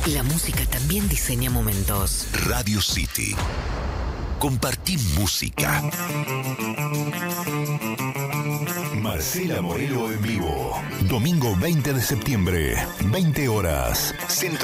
La música también diseña momentos. Radio City. Compartí música. Marcela Morelo en vivo. Domingo 20 de septiembre, 20 horas. Centro